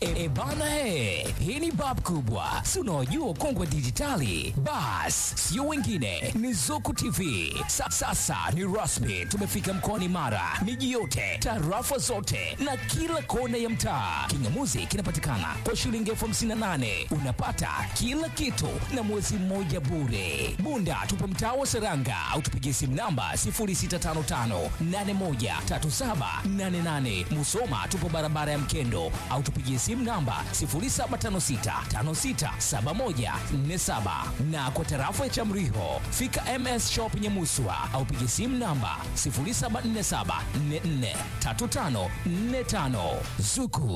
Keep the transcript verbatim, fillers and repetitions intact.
E bana he, hii ni bab kubwa. Si unaojua kongwe dijitali? Bas, sio wengine, ni Zuku T V. Sa, sasa ni rasmi, tumefika mkoani Mara. Miji yote, tarafa zote na kila kona ya mtaa. Kingamuzi kinapatikana kwa shilingi elfu hamsini na nane. Unapata kila kitu na mwezi mmoja bure. Bunda tupo mtaa wa Seranga au tupigie simu namba sifuri sita tano tano nane moja tatu saba nane nane. Musoma tupo barabara ya Mkendo au tupigie simu namba sifuri saba tano sita tano sita saba moja nne saba. Na kwa tarafa ya Chamriho fika M S Shop Nyamuswa au pigie simu namba sifuri saba nne saba nne nne tatu tano nne tano. Zuku